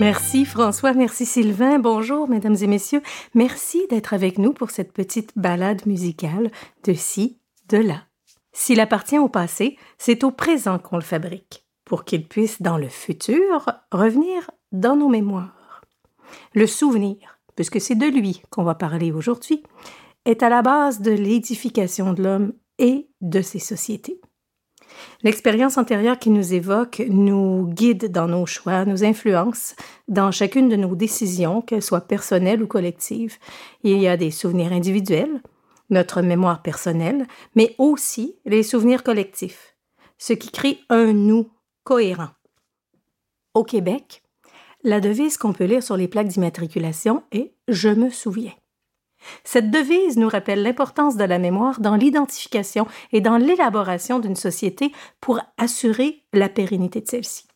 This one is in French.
Merci François, merci Sylvain, bonjour mesdames et messieurs. Merci d'être avec nous pour cette petite balade musicale de ci, de là. S'il appartient au passé, c'est au présent qu'on le fabrique, pour qu'il puisse dans le futur revenir dans nos mémoires. Le souvenir, puisque c'est de lui qu'on va parler aujourd'hui, est à la base de l'édification de l'homme et de ses sociétés. L'expérience antérieure qui nous évoque nous guide dans nos choix, nous influence dans chacune de nos décisions, qu'elles soient personnelles ou collectives. Il y a des souvenirs individuels, notre mémoire personnelle, mais aussi les souvenirs collectifs, ce qui crée un nous cohérent. Au Québec, la devise qu'on peut lire sur les plaques d'immatriculation est « Je me souviens ». Cette devise nous rappelle l'importance de la mémoire dans l'identification et dans l'élaboration d'une société pour assurer la pérennité de celle-ci.